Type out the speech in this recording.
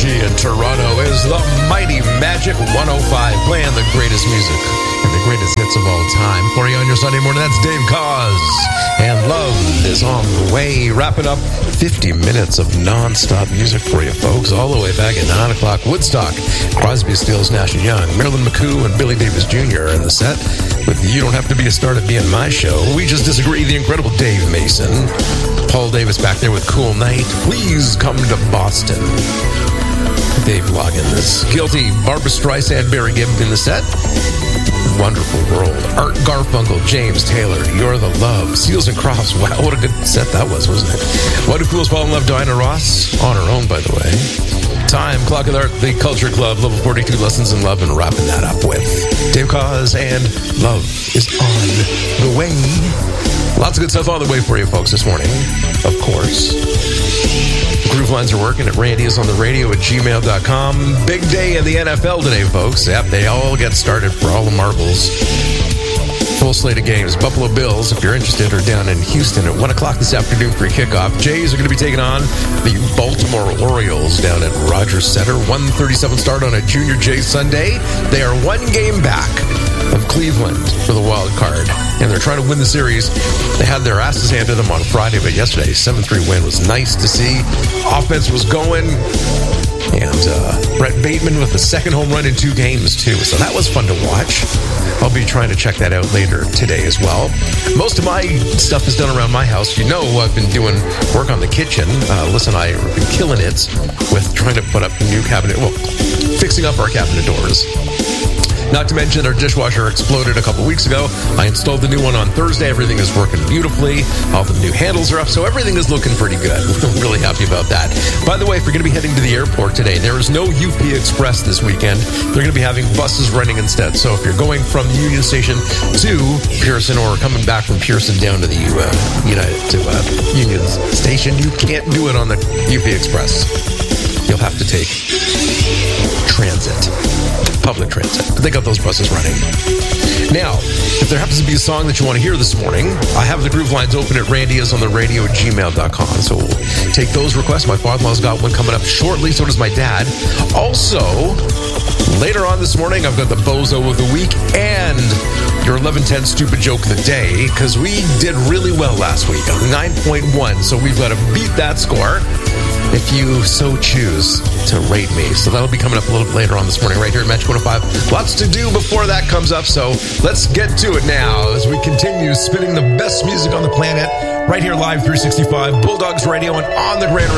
KFG in Toronto is the mighty Magic 105, playing the greatest music and the greatest hits of all time for you on your Sunday morning. That's Dave Cause, and Love is on the way. Wrapping up 50 minutes of non-stop music for you folks, all the way back at 9 o'clock. Woodstock, Crosby, Stills, Nash & Young, Marilyn McCoo, and Billy Davis Jr. in the set with You Don't Have to Be a Star to Be in My Show. We Just Disagree, the incredible Dave Mason. Paul Davis back there with Cool Night. Please Come to Boston. Dave Loggins. Guilty, Barbra Streisand, Barry Gibb in the set. Wonderful World. Art Garfunkel, James Taylor, You're the Love. Seals and Crofts. Wow, what a good set that was, wasn't it? Why Do Fools Fall in Love? Diana Ross, on her own, by the way. Time, Clock of the Art, The Culture Club, Level 42, Lessons in Love, and wrapping that up with Dave Cause and Love is on the way. Lots of good stuff on the way for you folks this morning, of course. Groove lines are working at randyisontheradio@gmail.com. Big day in the NFL today, folks. Yep, they all get started for all the marbles. Full slate of games. Buffalo Bills, if you're interested, are down in Houston at 1 o'clock this afternoon for a kickoff. Jays are going to be taking on the Baltimore Orioles down at Rogers Center. 1:37 start on a Junior Jays Sunday. They are one game back of Cleveland for the wild card, and they're trying to win the series. They had their asses handed to them on Friday, but yesterday, 7-3 win was nice to see. Offense was going, and Brett Bateman with the second home run in 2 games, too. So that was fun to watch. I'll be trying to check that out later today as well. Most of my stuff is done around my house. You know, I've been doing work on the kitchen. Listen, I've been killing it with trying to put up new cabinet, fixing up our cabinet doors. Not to mention, our dishwasher exploded a couple weeks ago. I installed the new one on Thursday. Everything is working beautifully. All the new handles are up, so everything is looking pretty good. I'm really happy about that. By the way, if you're going to be heading to the airport today, there is no UP Express this weekend. They're going to be having buses running instead. So if you're going from Union Station to Pearson, or coming back from Pearson down to the Union Station, you can't do it on the UP Express. You'll have to take transit. Public transit. But they got those buses running. Now, if there happens to be a song that you want to hear this morning, I have the groove lines open at randyisontheradio@gmail.com. So we'll take those requests. My father-in-law's got one coming up shortly. So does my dad. Also, later on this morning, I've got the Bozo of the Week and your 11:10 Stupid Joke of the Day, because we did really well last week, 9.1. So we've got to beat that score if you so choose to rate me. So that'll be coming up a little bit later on this morning right here at Magic 105. Lots to do before that comes up, so let's get to it now as we continue spinning the best music on the planet right here live 365 Bulldogs Radio and on the Grand